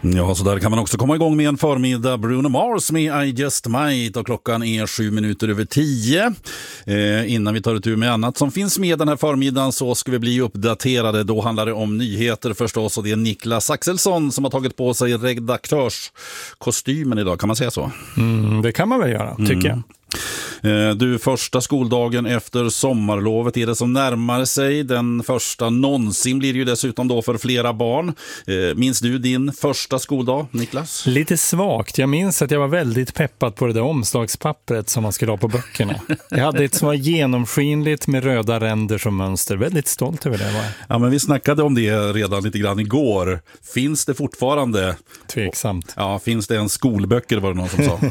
Ja, så där kan man också komma igång med en förmiddag. Bruno Mars med I Just Might, och klockan är 7:07. Innan vi tar ett tur med annat som finns med den här förmiddagen så ska vi bli uppdaterade. Då handlar det om nyheter förstås, och det är Niklas Axelsson som har tagit på sig redaktörskostymen idag, kan man säga så? Det kan man väl göra, tycker jag. Du, första skoldagen efter sommarlovet är det som närmar sig. Den första någonsin blir det ju dessutom då för flera barn. Minns du din första skoldag, Niklas? Lite svagt. Jag minns att jag var väldigt peppad på det där omslagspappret som man skulle ha på böckerna. Jag hade ett som var genomskinligt med röda ränder som mönster. Väldigt stolt över det var jag. Ja, men vi snackade om det redan lite grann igår. Finns det fortfarande? Tveksamt. Ja, finns det en skolböcker, var det någon som sa.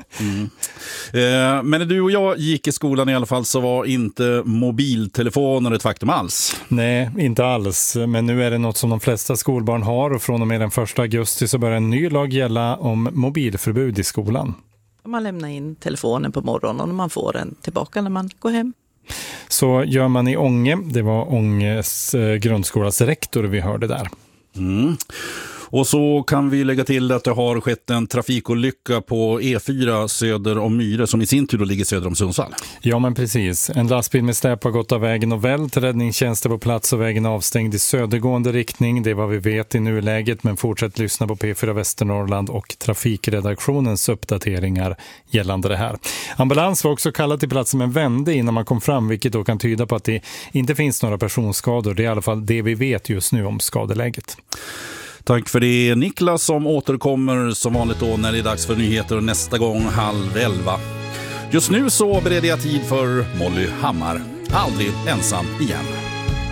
Men när du och jag gick i skolan i alla fall så var inte mobiltelefoner ett faktum alls. Nej, inte alls. Men nu är det något som de flesta skolbarn har, och från och med den 1 augusti så börjar en ny lag gälla om mobilförbud i skolan. Man lämnar in telefonen på morgonen och man får den tillbaka när man går hem. Så gör man i Ånge. Det var Ånges grundskolas rektor vi hörde där. Och så kan vi lägga till att det har skett en trafikolycka på E4 söder om Myre, som i sin tur då ligger söder om Sundsvall. Ja, men precis. En lastbil med släp har gått av vägen och vält. Räddningstjänster på plats och vägen avstängd i södergående riktning. Det är vad vi vet i nuläget, men fortsätt lyssna på P4 Västernorrland och trafikredaktionens uppdateringar gällande det här. Ambulans var också kallad till platsen men vände innan man kom fram, vilket då kan tyda på att det inte finns några personskador. Det är i alla fall det vi vet just nu om skadeläget. Tack för det, Niklas, som återkommer som vanligt då när det är dags för nyheter nästa gång 10:30. Just nu så bereder jag tid för Molly Hammar. Aldrig ensam igen.